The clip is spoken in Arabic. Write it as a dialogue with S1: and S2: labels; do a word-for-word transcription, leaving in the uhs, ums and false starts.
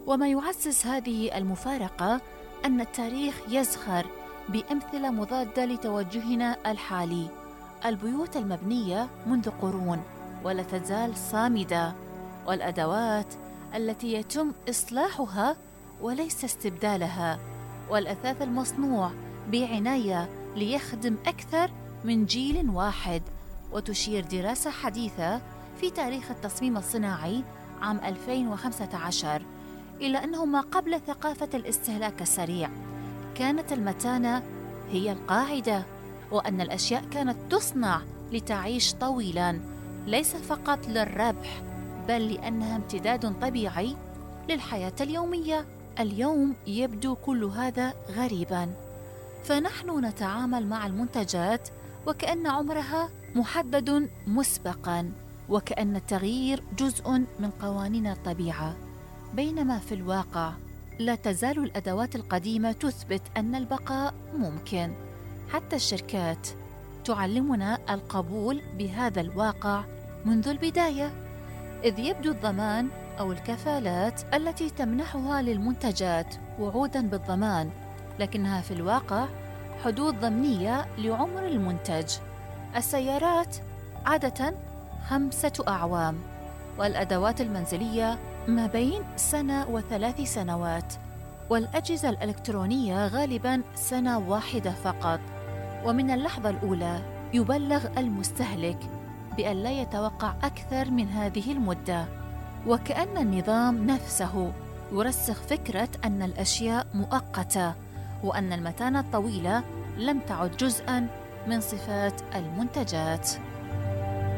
S1: وما يعزز هذه المفارقة أن التاريخ يزخر بأمثلة مضادة لتوجهنا الحالي. البيوت المبنية منذ قرون ولا تزال صامدة، والأدوات التي يتم إصلاحها وليس استبدالها، والأثاث المصنوع بعناية ليخدم أكثر من جيل واحد. وتشير دراسة حديثة في تاريخ التصميم الصناعي عام ألفين وخمسة عشر إلى أنه ما قبل ثقافة الاستهلاك السريع كانت المتانة هي القاعدة، وأن الأشياء كانت تصنع لتعيش طويلاً، ليس فقط للربح بل لأنها امتداد طبيعي للحياة اليومية. اليوم يبدو كل هذا غريباً، فنحن نتعامل مع المنتجات وكأن عمرها محدد مسبقاً، وكأن التغيير جزء من قوانين الطبيعة، بينما في الواقع لا تزال الأدوات القديمة تثبت أن البقاء ممكن. حتى الشركات تعلمنا القبول بهذا الواقع منذ البداية، إذ يبدو الضمان أو الكفالات التي تمنحها للمنتجات وعوداً بالضمان، لكنها في الواقع حدود ضمنية لعمر المنتج. السيارات عادة خمسة أعوام، والأدوات المنزلية ما بين سنة وثلاث سنوات، والأجهزة الإلكترونية غالباً سنة واحدة فقط. ومن اللحظة الأولى يبلغ المستهلك بأن لا يتوقع أكثر من هذه المدة، وكأن النظام نفسه يرسخ فكرة أن الأشياء مؤقتة، وأن المتانة الطويلة لم تعد جزءاً من صفات المنتجات.